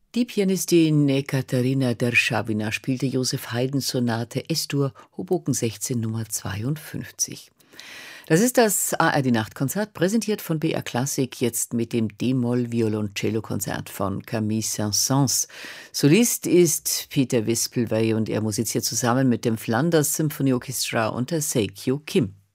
Die Pianistin Ekaterina Derschawina spielte Joseph Haydns Sonate S-Dur, Hoboken 16 Nummer 52. Das ist das ARD-Nachtkonzert, präsentiert von BR Klassik, jetzt mit dem D-Moll-Violoncello-Konzert von Camille Saint-Saëns. Solist ist Peter Wispelwey und er musiziert zusammen mit dem Flanders Symphony Orchestra unter Seikyo Kim.